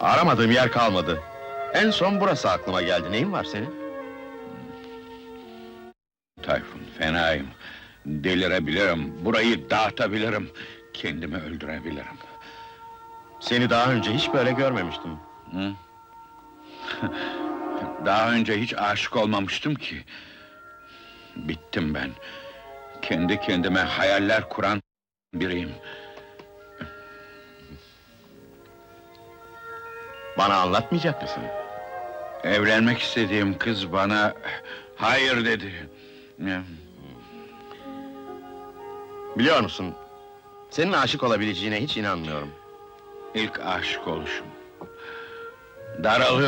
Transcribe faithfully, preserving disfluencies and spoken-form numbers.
Aramadığım yer kalmadı. En son burası aklıma geldi. Neyin var senin? Tayfun, fenayım. Delirebilirim, burayı dağıtabilirim. Kendimi öldürebilirim. Seni daha önce hiç böyle görmemiştim. Hı? Daha önce hiç aşık olmamıştım ki. Bittim ben. Kendi kendime hayaller kuran biriyim. Bana anlatmayacak mısın? Evlenmek istediğim kız bana hayır dedi. Biliyor musun? Senin aşık olabileceğine hiç inanmıyorum. İlk aşık oluşum. Daralıyorum.